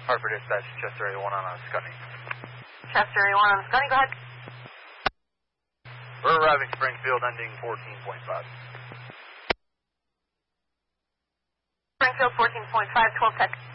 Hartford Dispatch, Chester Area 1 on Scotty. Chester Area 1 on Scotty, go ahead. We're arriving Springfield, ending 14.5. Springfield 14.5, 12 tech.